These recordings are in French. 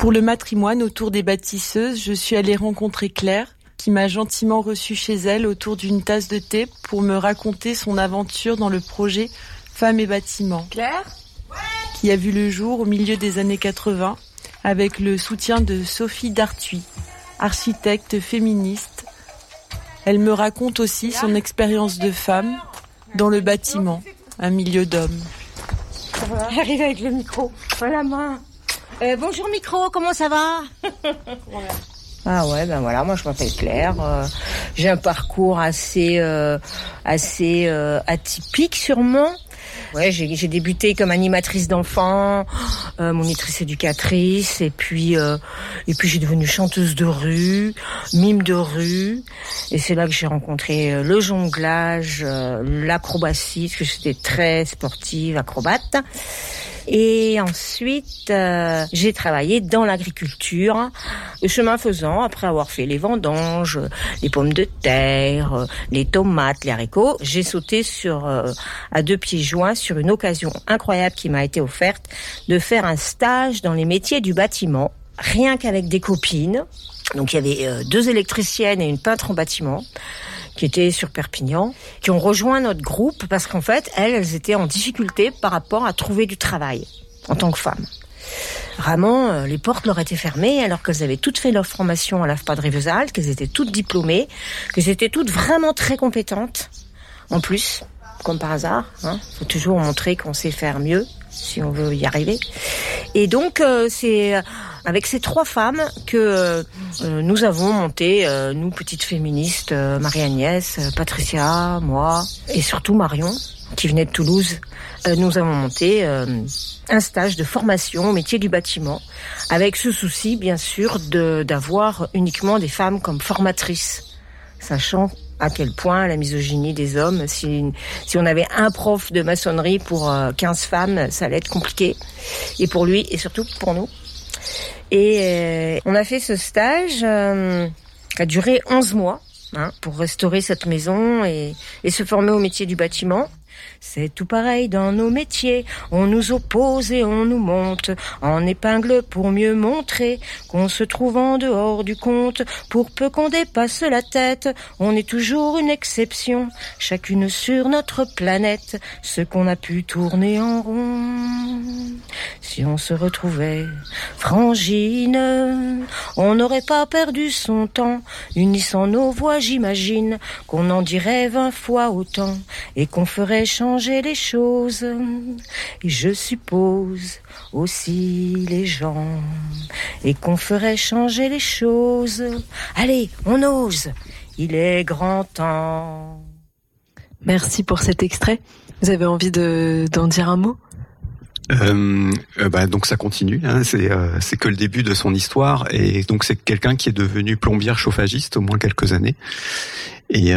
Pour le matrimoine autour des bâtisseuses, je suis allée rencontrer Claire, qui m'a gentiment reçue chez elle autour d'une tasse de thé pour me raconter son aventure dans le projet Femmes et Bâtiments. Claire ? Qui a vu le jour au milieu des années 80 avec le soutien de Sophie Dartuy, architecte féministe. Elle me raconte aussi son expérience de femme dans le bâtiment, un milieu d'hommes. Arrive avec le micro, voilà main. Bonjour micro, comment ça va? Voilà. Ah ouais, ben voilà, moi je m'appelle Claire. J'ai un parcours assez atypique sûrement. Ouais, j'ai débuté comme animatrice d'enfants, monitrice éducatrice, et puis j'ai devenu chanteuse de rue, mime de rue, et c'est là que j'ai rencontré le jonglage, l'acrobatie, parce que j'étais très sportive, acrobate. Et ensuite, j'ai travaillé dans l'agriculture, chemin faisant, après avoir fait les vendanges, les pommes de terre, les tomates, les haricots, j'ai sauté à 2 pieds joints sur une occasion incroyable qui m'a été offerte de faire un stage dans les métiers du bâtiment, rien qu'avec des copines. Donc il y avait 2 électriciennes et une peintre en bâtiment qui étaient sur Perpignan, qui ont rejoint notre groupe parce qu'en fait, elles étaient en difficulté par rapport à trouver du travail en tant que femmes. Vraiment, les portes leur étaient fermées alors qu'elles avaient toutes fait leur formation à l'AFPA de Rivesaltes, qu'elles étaient toutes diplômées, qu'elles étaient toutes vraiment très compétentes. En plus, comme par hasard, faut toujours montrer qu'on sait faire mieux si on veut y arriver. Et donc, c'est avec ces 3 femmes que nous avons monté, nous petites féministes, Marie-Agnès, Patricia, moi, et surtout Marion, qui venait de Toulouse. Nous avons monté un stage de formation au métier du bâtiment, avec ce souci, bien sûr, d'avoir uniquement des femmes comme formatrices, sachant à quel point la misogynie des hommes, si on avait un prof de maçonnerie pour 15 femmes, ça allait être compliqué. Et pour lui, et surtout pour nous. Et on a fait ce stage qui a duré 11 mois pour restaurer cette maison et se former au métier du bâtiment. C'est tout pareil dans nos métiers, on nous oppose et on nous monte en épingle pour mieux montrer qu'on se trouve en dehors du compte. Pour peu qu'on dépasse la tête, on est toujours une exception, chacune sur notre planète, ce qu'on a pu tourner en rond. Si on se retrouvait frangine, on n'aurait pas perdu son temps, unissant nos voix, j'imagine qu'on en dirait 20 fois autant et qu'on ferait changer les choses, et je suppose aussi les gens, et qu'on ferait changer les choses. Allez, on ose, il est grand temps. Merci pour cet extrait. Vous avez envie d'en dire un mot ? Donc ça continue, c'est que le début de son histoire, et donc c'est quelqu'un qui est devenu plombière chauffagiste au moins quelques années. Et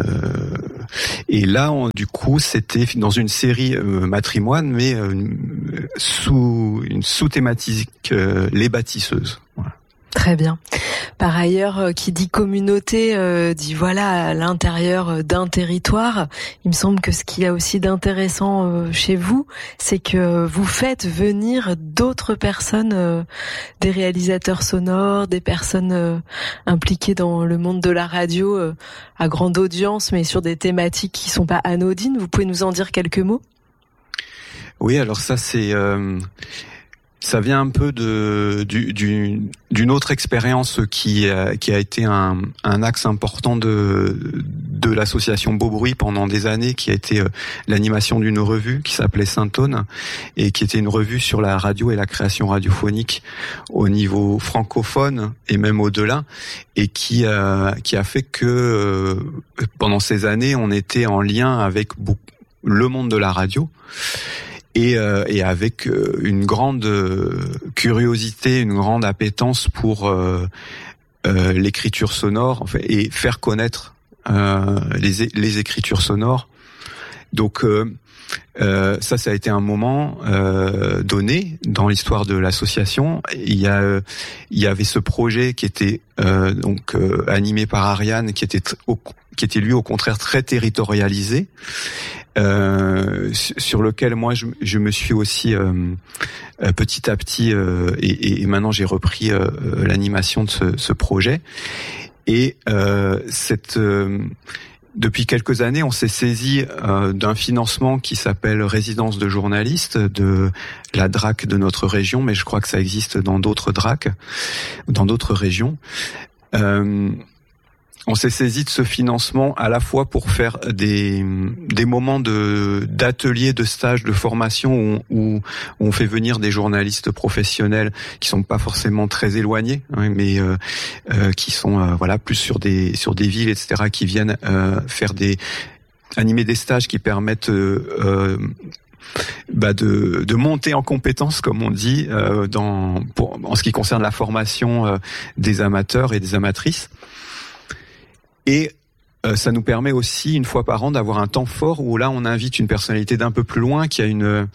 là, du coup, c'était dans une série matrimoine, mais sous thématique les bâtisseuses. Voilà. Très bien. Par ailleurs, qui dit communauté, dit voilà, à l'intérieur d'un territoire. Il me semble que ce qu'il y a aussi d'intéressant chez vous, c'est que vous faites venir d'autres personnes, des réalisateurs sonores, des personnes impliquées dans le monde de la radio à grande audience, mais sur des thématiques qui sont pas anodines. Vous pouvez nous en dire quelques mots ? Oui, alors ça c'est... Ça vient un peu d'une autre expérience qui a été un axe important de l'association Beau Bruit pendant des années, qui a été l'animation d'une revue qui s'appelait Saint-Aune et qui était une revue sur la radio et la création radiophonique au niveau francophone et même au-delà, et qui a fait que pendant ces années on était en lien avec le monde de la radio. Et avec une grande curiosité, une grande appétence pour l'écriture sonore, en fait, et faire connaître les écritures sonores. Donc ça a été un moment donné dans l'histoire de l'association. Il y avait ce projet qui était animé par Ariane, qui était lui au contraire très territorialisé. sur lequel moi je me suis aussi petit à petit et maintenant j'ai repris l'animation de ce projet. Et depuis quelques années, on s'est saisi d'un financement qui s'appelle Résidence de journalistes de la DRAC de notre région, mais je crois que ça existe dans d'autres DRAC, dans d'autres régions. On s'est saisi de ce financement à la fois pour faire des moments d'ateliers, de stages, de formation où on fait venir des journalistes professionnels qui sont pas forcément très éloignés, hein, mais qui sont plus sur des villes, etc., qui viennent animer des stages qui permettent de monter en compétences, comme on dit, en ce qui concerne la formation des amateurs et des amatrices. Et ça nous permet aussi, une fois par an, d'avoir un temps fort où là, on invite une personnalité d'un peu plus loin qui a une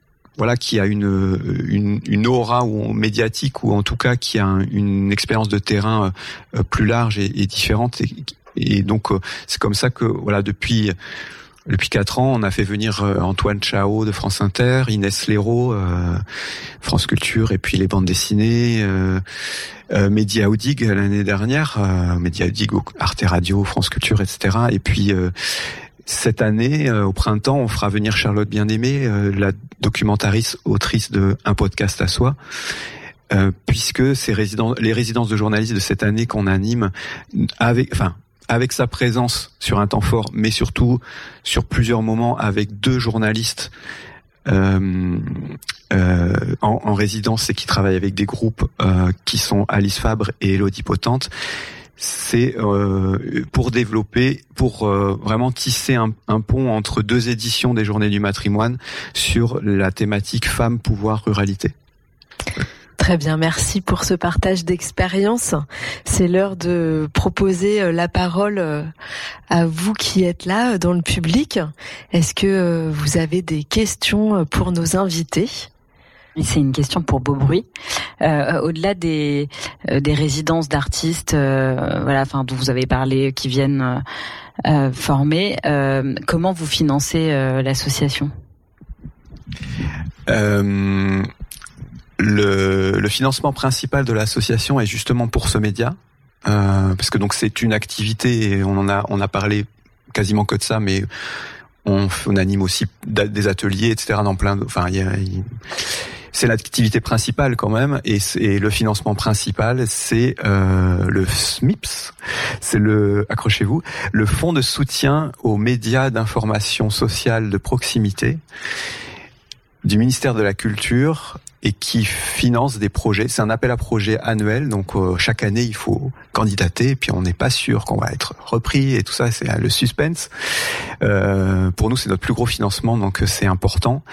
aura médiatique, ou en tout cas qui a une expérience de terrain plus large et différente. Et donc, c'est comme ça que depuis 4 ans, on a fait venir Antoine Chao de France Inter, Inès Léraud, France Culture, et puis les bandes dessinées, Mehdi Aoudig l'année dernière, Mehdi Aoudig, Arte Radio, France Culture, etc. Et puis cette année, au printemps, on fera venir Charlotte Bien-Aimée, la documentariste, autrice de Un podcast à soi, puisque les résidences de journalistes de cette année qu'on anime avec sa présence sur un temps fort, mais surtout sur plusieurs moments avec 2 journalistes en résidence et qui travaillent avec des groupes qui sont Alice Fabre et Elodie Potente. C'est pour vraiment tisser un pont entre 2 éditions des Journées du Matrimoine sur la thématique femmes, pouvoir, ruralité. Très bien, merci pour ce partage d'expérience. C'est l'heure de proposer la parole à vous qui êtes là dans le public. Est-ce que vous avez des questions pour nos invités ? C'est une question pour Beaubruy. Au-delà des résidences d'artistes, dont vous avez parlé, qui viennent former, comment vous financez l'association ? Le financement principal de l'association est justement pour ce média, parce que donc c'est une activité et on a parlé quasiment que de ça, mais on anime aussi des ateliers, etc. dans plein de, c'est l'activité principale quand même, et le financement principal, c'est le SMIPS, c'est accrochez-vous, le Fonds de soutien aux médias d'information sociale de proximité du ministère de la Culture, et qui finance des projets. C'est un appel à projet annuel, donc chaque année il faut candidater, et puis on n'est pas sûr qu'on va être repris, et tout ça, c'est le suspense. Pour nous, c'est notre plus gros financement, donc c'est important.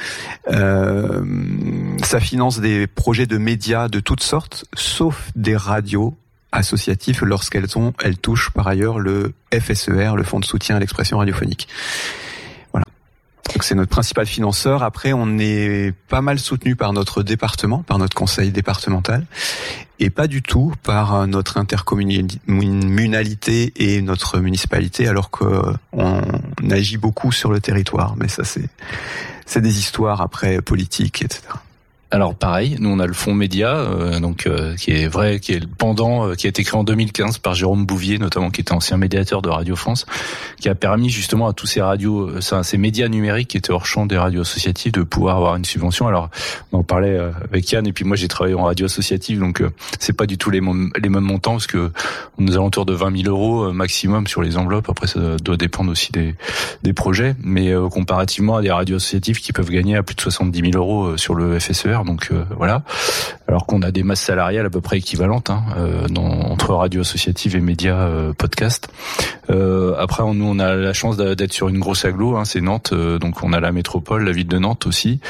Ça finance des projets de médias de toutes sortes, sauf des radios associatives lorsqu'elles touchent par ailleurs le FSER, le Fonds de soutien à l'expression radiophonique. Donc c'est notre principal financeur. Après, on est pas mal soutenu par notre département, par notre conseil départemental, et pas du tout par notre intercommunalité et notre municipalité, alors qu'on agit beaucoup sur le territoire. Mais ça, c'est des histoires après politiques, etc. Alors pareil, nous on a le fonds média, qui est le pendant, qui a été créé en 2015 par Jérôme Bouvier notamment, qui était ancien médiateur de Radio France, qui a permis justement à tous ces médias numériques qui étaient hors champ des radios associatives de pouvoir avoir une subvention. Alors on en parlait avec Yann, et puis moi j'ai travaillé en radio associative, donc c'est pas du tout les mêmes montants, parce que on est aux alentours de 20 000 euros maximum sur les enveloppes. Après ça doit dépendre aussi des projets, mais comparativement à des radios associatives qui peuvent gagner à plus de 70 000 euros sur le FSER. Donc voilà, alors qu'on a des masses salariales à peu près équivalentes entre radio associative et médias podcast. Après, nous on a la chance d'être sur une grosse agglo, c'est Nantes, donc on a la métropole, la ville de Nantes aussi.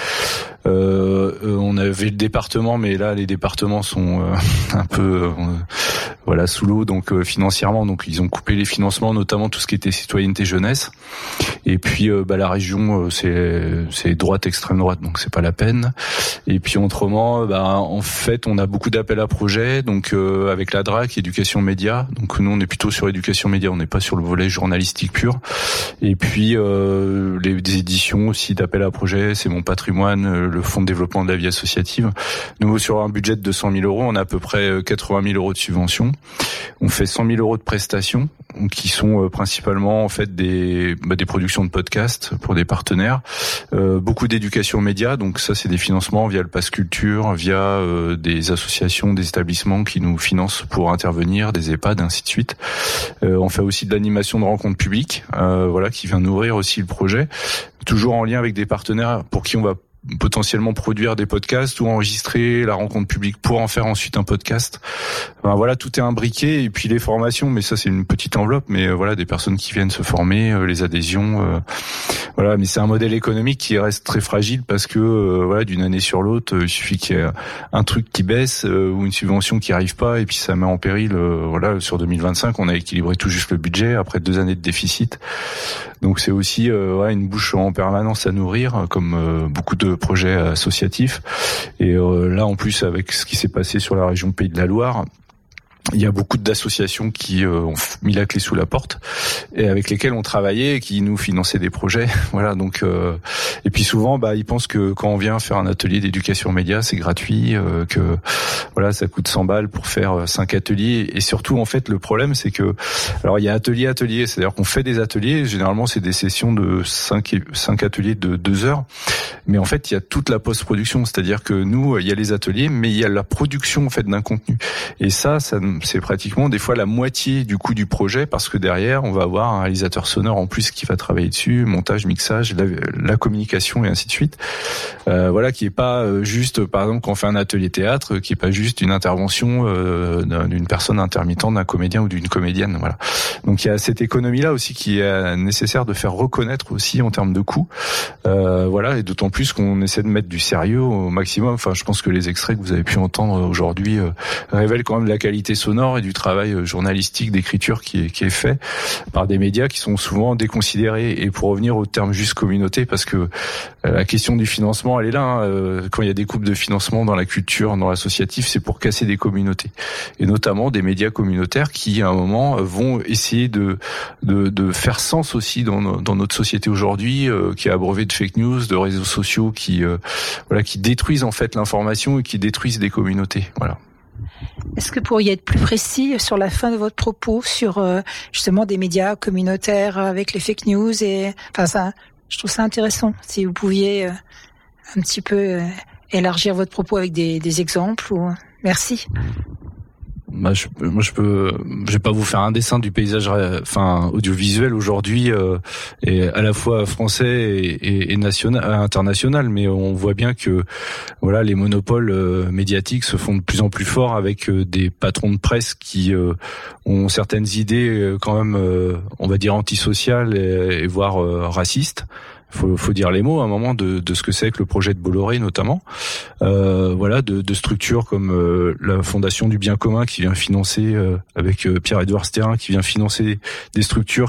On avait le département, mais là les départements sont un peu voilà, sous l'eau, donc financièrement. Donc ils ont coupé les financements, notamment tout ce qui était citoyenneté jeunesse. Et puis la région, c'est droite, extrême droite, donc c'est pas la peine. Et puis autrement, en fait, on a beaucoup d'appels à projets, donc avec la DRAC, éducation média. Donc nous, on est plutôt sur éducation média, on n'est pas sur le volet journalistique pur. Et puis des éditions aussi d'appels à projets, c'est Mon Patrimoine, le Fonds de développement de la vie associative. Nous, sur un budget de 200 000 euros, on a à peu près 80 000 euros de subventions. On fait 100 000 euros de prestations, qui sont principalement en fait des productions de podcasts pour des partenaires, beaucoup d'éducation média, donc ça c'est des financements via le Pass Culture, via des associations, des établissements qui nous financent pour intervenir, des EHPAD, ainsi de suite. On fait aussi de l'animation de rencontres publiques, qui vient nourrir aussi le projet, toujours en lien avec des partenaires pour qui on va potentiellement produire des podcasts ou enregistrer la rencontre publique pour en faire ensuite un podcast. Tout est imbriqué, et puis les formations, mais ça c'est une petite enveloppe, mais des personnes qui viennent se former, les adhésions, mais c'est un modèle économique qui reste très fragile parce que d'une année sur l'autre, il suffit qu'il y ait un truc qui baisse ou une subvention qui arrive pas, et puis ça met en péril. Sur 2025, on a équilibré tout juste le budget après 2 années de déficit. Donc c'est aussi une bouche en permanence à nourrir, comme beaucoup de projets associatifs. Et là, en plus, avec ce qui s'est passé sur la région Pays de la Loire, il y a beaucoup d'associations qui ont mis la clé sous la porte et avec lesquelles on travaillait et qui nous finançaient des projets. Et puis souvent, ils pensent que quand on vient faire un atelier d'éducation média, c'est gratuit, que ça coûte 100 balles pour faire 5 ateliers. Et surtout, en fait, le problème, c'est que, il y a atelier, c'est-à-dire qu'on fait des ateliers. Généralement, c'est des sessions de 5 ateliers de 2 heures. Mais en fait, il y a toute la post-production, c'est-à-dire que nous, il y a les ateliers, mais il y a la production en fait d'un contenu. Et ça c'est pratiquement des fois la moitié du coût du projet, parce que derrière, on va avoir un réalisateur sonore en plus qui va travailler dessus, montage, mixage, la communication et ainsi de suite. Qui est pas juste, par exemple, quand on fait un atelier théâtre, qui est pas juste une intervention d'une personne intermittente, d'un comédien ou d'une comédienne. Donc il y a cette économie-là aussi qui est nécessaire de faire reconnaître aussi en termes de coûts. Et d'autant plus qu'on essaie de mettre du sérieux au maximum. Je pense que les extraits que vous avez pu entendre aujourd'hui révèlent quand même la qualité sonore et du travail journalistique d'écriture qui est fait par des médias qui sont souvent déconsidérés. Et pour revenir au terme juste communauté, parce que la question du financement, elle est là. Quand il y a des coupes de financement dans la culture, dans l'associatif, c'est pour casser des communautés. Et notamment des médias communautaires qui, à un moment, vont essayer de faire sens aussi dans notre société aujourd'hui, qui est abreuvée de fake news, de réseaux sociaux qui détruisent en fait l'information et qui détruisent des communautés. Est-ce que vous pourriez être plus précis sur la fin de votre propos sur justement des médias communautaires avec les fake news je trouve ça intéressant. Si vous pouviez un petit peu élargir votre propos avec des exemples Merci. Je vais pas vous faire un dessin du paysage, audiovisuel aujourd'hui, et à la fois français et national, international, mais on voit bien que, les monopoles médiatiques se font de plus en plus forts avec des patrons de presse qui ont certaines idées quand même, on va dire antisociales et voire racistes. Faut dire les mots à un moment de ce que c'est que le projet de Bolloré notamment, de structures comme la Fondation du Bien Commun qui vient financer avec Pierre-Édouard Stérin, qui vient financer des structures